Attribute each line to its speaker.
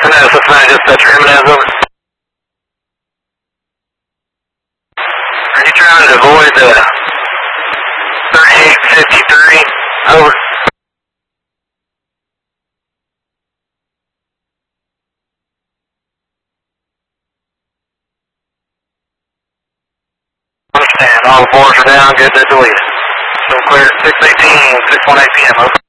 Speaker 1: Jimenez, Cincinnati dispatcher, Jimenez, over. Are you trying to avoid 3853? Over. Understand, all the boards are down, good to delete. So clear, 618, 618 p.m. Over.